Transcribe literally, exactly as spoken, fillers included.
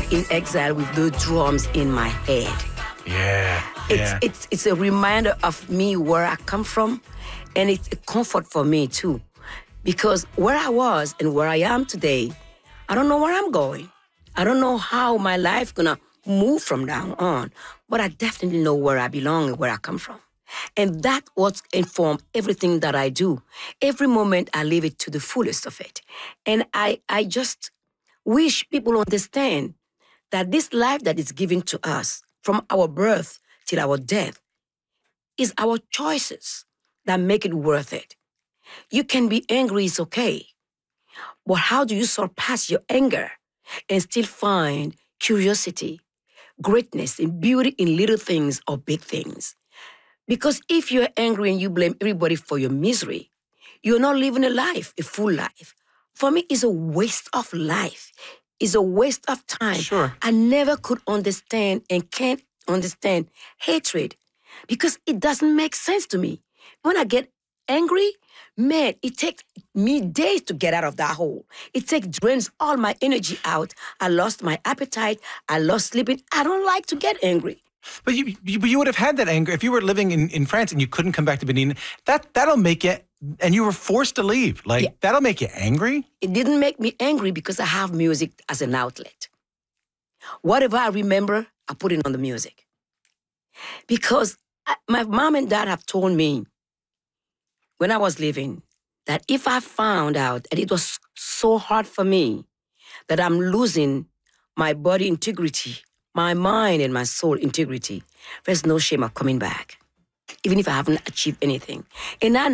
in exile with those drums in my head. Yeah, It's, yeah. it's, it's a reminder of me where I come from, and it's a comfort for me too. Because where I was and where I am today, I don't know where I'm going. I don't know how my life gonna move from now on, but I definitely know where I belong and where I come from. And that what inform everything that I do. Every moment I live it to the fullest of it. And I, I just wish people understand that this life that is given to us from our birth till our death is our choices that make it worth it. You can be angry, it's okay. But how do you surpass your anger and still find curiosity, greatness, and beauty in little things or big things? Because if you're angry and you blame everybody for your misery, you're not living a life, a full life. For me, it's a waste of life. It's a waste of time. Sure. I never could understand and can't understand hatred because it doesn't make sense to me. When I get angry, man, it takes me days to get out of that hole. It takes drains all my energy out. I lost my appetite. I lost sleeping. I don't like to get angry. But you, you, but you would have had that anger if you were living in, in France and you couldn't come back to Benin. That that'll make you, and you were forced to leave. Like Yeah. that'll make you angry. It didn't make me angry because I have music as an outlet. Whatever I remember, I put it on the music. Because I, my mom and dad have told me when I was living that if I found out that it was so hard for me that I'm losing my body integrity, my mind and my soul integrity, there's no shame of coming back, even if I haven't achieved anything. And I